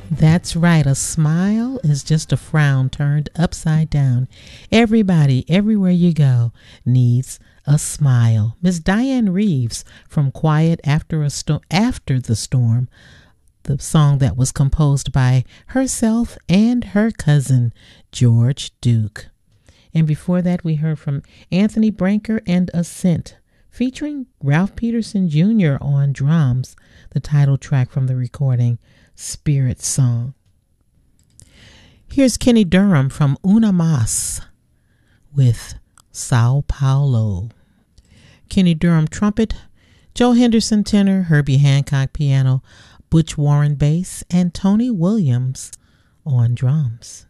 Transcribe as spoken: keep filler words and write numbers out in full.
That's right. A smile is just a frown turned upside down. Everybody, everywhere you go, needs a smile. Miss Diane Reeves from Quiet After a Sto- After the Storm, the song that was composed by herself and her cousin, George Duke. And before that, we heard from Anthony Branker and Ascent, featuring Ralph Peterson Junior on drums, the title track from the recording, Spirit Song. Here's Kenny Durham from Una Mas with Sao Paulo. Kenny Durham trumpet, Joe Henderson tenor, Herbie Hancock piano, Butch Warren bass, and Tony Williams on drums.